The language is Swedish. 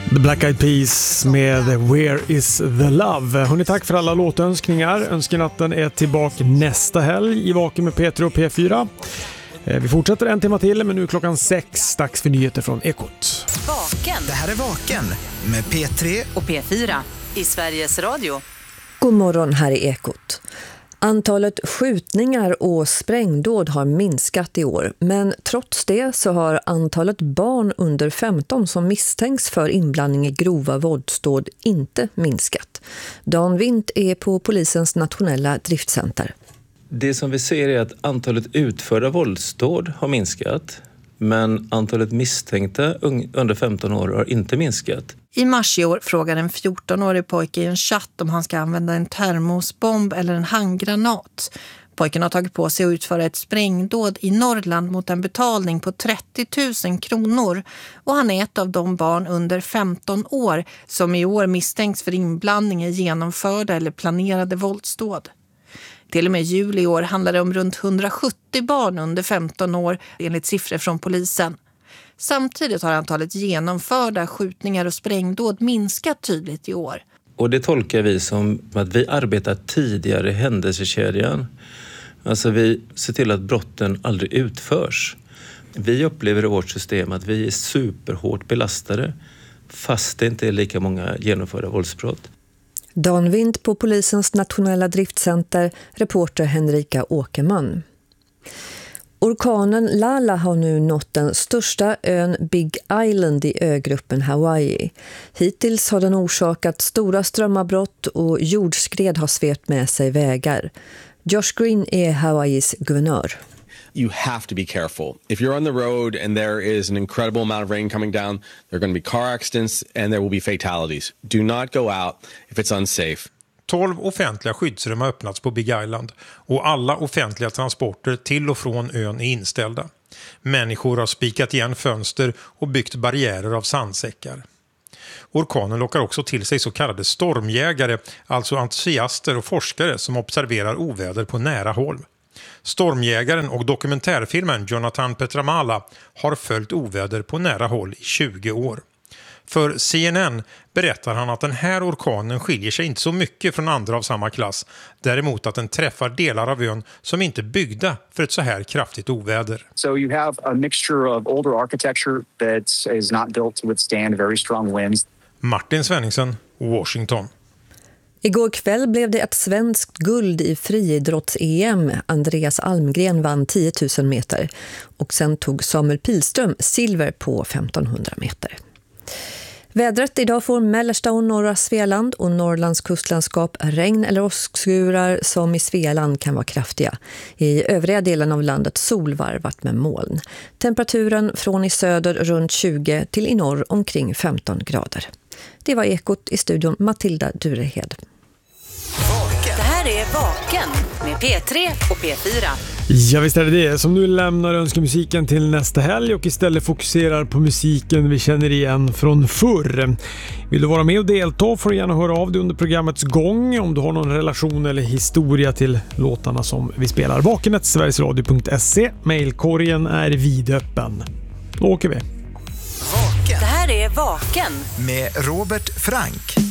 The Black Eyed Peas med Where is the Love. Hörrni, tack för alla låtönskningar. Önskenatten är tillbaka nästa helg i Vaken med P3 och P4. Vi fortsätter en timme till, men nu klockan 6. Dags för nyheter från Ekot. Vaken. Det här är Vaken med P3 och P4 i Sveriges Radio. God morgon, här i Ekot. Antalet skjutningar och sprängdåd har minskat i år, men trots det så har antalet barn under 15 som misstänks för inblandning i grova våldsdåd inte minskat. Dan Windt är på polisens nationella driftcenter. Det som vi ser är att antalet utförda våldsdåd har minskat, men antalet misstänkta under 15 år har inte minskat. I mars i år frågar en 14-årig pojke i en chatt om han ska använda en termosbomb eller en handgranat. Pojken har tagit på sig att utföra ett sprängdåd i Norrland mot en betalning på 30 000 kronor. Och han är ett av de barn under 15 år som i år misstänks för inblandning i genomförda eller planerade våldsdåd. Till och med juli i år handlar det om runt 170 barn under 15 år enligt siffror från polisen. Samtidigt har antalet genomförda skjutningar och sprängdåd minskat tydligt i år. Och det tolkar vi som att vi arbetar tidigare i händelsekedjan. Alltså vi ser till att brotten aldrig utförs. Vi upplever i vårt system att vi är superhårt belastade fast det inte är lika många genomförda våldsbrott. Dan Windt på polisens nationella driftcenter, reporter Henrika Åkerman. Orkanen Lala har nu nått den största ön Big Island i ögruppen Hawaii. Hittills har den orsakat stora strömavbrott och jordskred har svept med sig vägar. Josh Green är Hawaiis guvernör. You have to be careful. If you're on the road and there is an incredible amount of rain coming down, there are going to be car accidents and there will be fatalities. Do not go out if it's unsafe. 12 offentliga skyddsrum har öppnats på Big Island och alla offentliga transporter till och från ön är inställda. Människor har spikat igen fönster och byggt barriärer av sandsäckar. Orkanen lockar också till sig så kallade stormjägare, alltså entusiaster och forskare som observerar oväder på nära håll. Stormjägaren och dokumentärfilmen Jonathan Petramala har följt oväder på nära håll i 20 år. För CNN berättar han att den här orkanen skiljer sig inte så mycket från andra av samma klass. Däremot att den träffar delar av ön som inte är byggda för ett så här kraftigt oväder. So you have a mixture of older architecture that is not built to withstand very strong winds. Martin Svenningsen, Washington. Igår kväll blev det ett svenskt guld i friidrotts-EM. Andreas Almgren vann 10 000 meter. Och sen tog Samuel Pilström silver på 1500 meter. Vädret idag får mellersta och norra Svealand och Norrlands kustlandskap regn eller åskskurar som i Svealand kan vara kraftiga. I övriga delen av landet solvarvat med moln. Temperaturen från i söder runt 20 till i norr omkring 15 grader. Det var Ekot i studion Matilda Durehed. Det här är Vaken med P3 och P4. Ja, visst är det som nu lämnar önskemusiken till nästa helg och istället fokuserar på musiken vi känner igen från förr. Vill du vara med och delta får du gärna höra av dig under programmets gång om du har någon relation eller historia till låtarna som vi spelar. vaken@sverigesradio.se. Mailkorgen är vidöppen. Då åker vi. Vaken. Det här är Vaken med Robert Frank.